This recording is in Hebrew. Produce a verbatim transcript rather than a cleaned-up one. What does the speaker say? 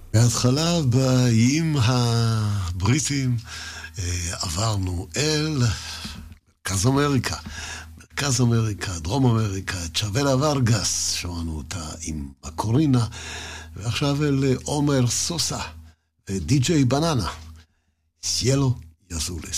בהתחלה באיים הבריטים עברנו אל מרכז אמריקה, מרכז אמריקה, דרום אמריקה, צ'אבלה ורגס, שמענו אותה עם הקורינה, ועכשיו אל עומר סוסה, די-ג'יי בננה, סיילו יזולס.